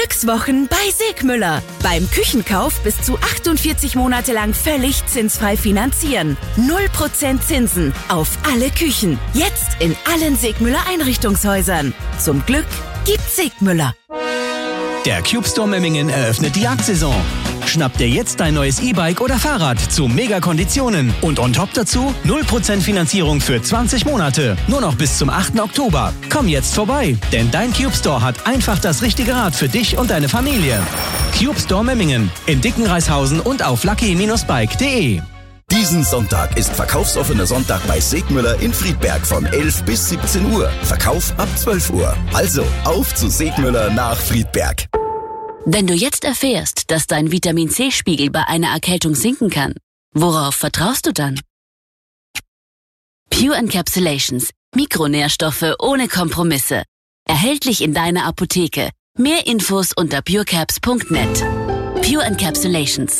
Glückswochen bei Segmüller. Beim Küchenkauf bis zu 48 Monate lang völlig zinsfrei finanzieren. 0% Zinsen auf alle Küchen. Jetzt in allen Segmüller Einrichtungshäusern. Zum Glück gibt's Segmüller. Der Cube Store Memmingen eröffnet die Jagdsaison. Schnapp dir jetzt dein neues E-Bike oder Fahrrad zu Mega-Konditionen. Und on top dazu 0% Finanzierung für 20 Monate. Nur noch bis zum 8. Oktober. Komm jetzt vorbei, denn dein Cube Store hat einfach das richtige Rad für dich und deine Familie. Cube Store Memmingen in Dickenreishausen und auf lucky-bike.de. Diesen Sonntag ist verkaufsoffener Sonntag bei Segmüller in Friedberg von 11 bis 17 Uhr. Verkauf ab 12 Uhr. Also auf zu Segmüller nach Friedberg. Wenn du jetzt erfährst, dass dein Vitamin-C-Spiegel bei einer Erkältung sinken kann, worauf vertraust du dann? Pure Encapsulations. Mikronährstoffe ohne Kompromisse. Erhältlich in deiner Apotheke. Mehr Infos unter purecaps.net. Pure Encapsulations.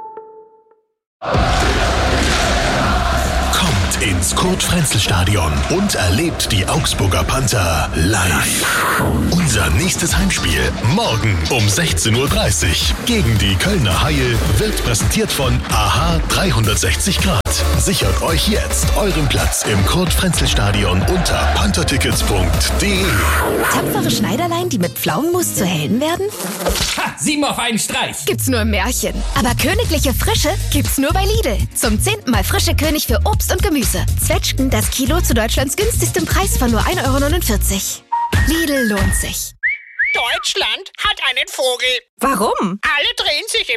Kommt ins Kurt-Frenzel-Stadion und erlebt die Augsburger Panther live. Unser nächstes Heimspiel morgen um 16:30 Uhr gegen die Kölner Haie wird präsentiert von AHA 360 Grad. Sichert euch jetzt euren Platz im Kurt-Frenzel-Stadion unter panthertickets.de. Tapfere Schneiderlein, die mit Pflaumenmus zu Helden werden? Ha, 7 auf einen Streich. Gibt's nur im Märchen. Aber königliche Frische gibt's nur bei Lidl. Zum 10. Mal frische König für Obst und Gemüse. Zwetschgen das Kilo zu Deutschlands günstigstem Preis von nur 1,49 €. Lidl lohnt sich. Deutschland hat einen Vogel. Warum? Alle drehen sich